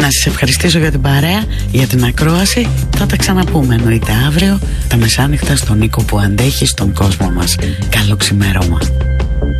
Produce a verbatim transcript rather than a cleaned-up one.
Να σας ευχαριστήσω για την παρέα, για την ακρόαση. Θα τα ξαναπούμε εννοείται αύριο τα μεσάνυχτα στον Νίκο που αντέχει στον κόσμο μας. Καλό ξημέρωμα.